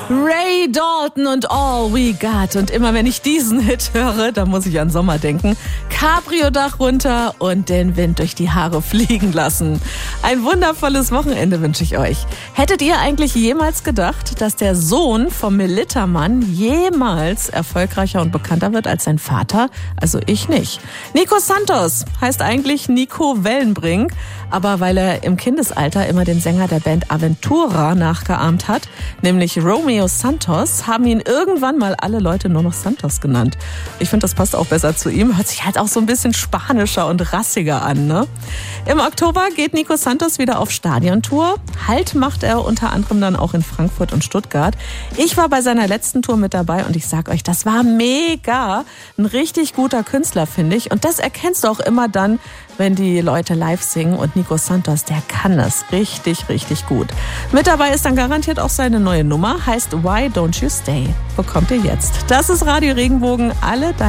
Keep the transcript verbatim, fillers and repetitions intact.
Ray Dalton und All We Got. Und immer wenn ich diesen Hit höre, dann muss ich an Sommer denken. Cabrio-Dach runter und den Wind durch die Haare fliegen lassen. Ein wundervolles Wochenende wünsche ich euch. Hättet ihr eigentlich jemals gedacht, dass der Sohn vom Militermann jemals erfolgreicher und bekannter wird als sein Vater? Also ich nicht. Nico Santos heißt eigentlich Nico Wellenbrink, aber weil er im Kindesalter immer den Sänger der Band Aventura nachgeahmt hat, nämlich Romeo Santos, haben ihn irgendwann mal alle Leute nur noch Santos genannt. Ich finde, das passt auch besser zu ihm. Hört sich halt auch so ein bisschen spanischer und rassiger an, ne? Im Oktober geht Nico Santos wieder auf Stadiontour. Halt macht er unter anderem dann auch in Frankfurt und Stuttgart. Ich war bei seiner letzten Tour mit dabei und ich sag euch, das war mega. Ein richtig guter Künstler, finde ich. Und das erkennst du auch immer dann, wenn die Leute live singen. Und Nico Santos, der kann das richtig, richtig gut. Mit dabei ist dann garantiert auch seine neue Nummer, heißt Why Don't You Stay. Bekommt ihr jetzt. Das ist Radio Regenbogen. Alle